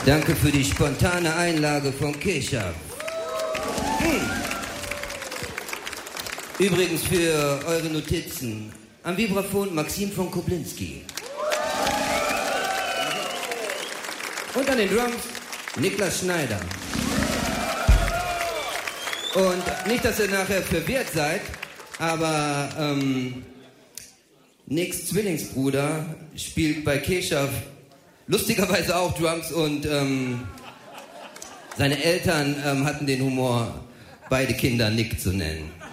Danke für die spontane Einlage von Keshav. Übrigens für eure Notizen. Am Vibraphon Maxim von Koblinski. Und an den Drums Niklas Schneider. Und nicht, dass ihr nachher verwirrt seid, aber Nicks Zwillingsbruder spielt bei Keshav lustigerweise auch Drums und seine Eltern hatten den Humor, beide Kinder Nick zu nennen.